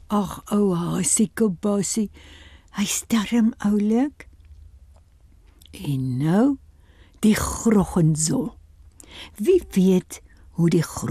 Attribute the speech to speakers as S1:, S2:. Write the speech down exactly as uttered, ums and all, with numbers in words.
S1: Ag, ou hasie Kobasie, hy's darm oulik. En nou, die groggenzol. Wie weet hoe die